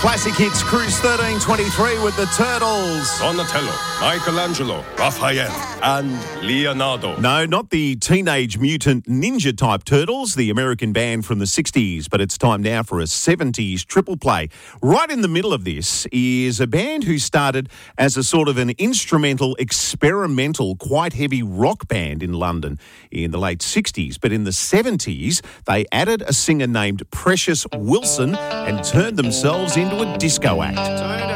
Classic Hits Cruise 1323 with the Turtles. Donatello, Michelangelo, Raphael, and Leonardo. No, not the Teenage Mutant Ninja type Turtles, the American band from the 60s, but it's time now for a 70s triple play. Right in the middle of this is a band who started as a sort of an instrumental, experimental, quite heavy rock band in London in the late 60s, but in the 70s they added a singer named Precious Wilson and turned themselves into a disco act.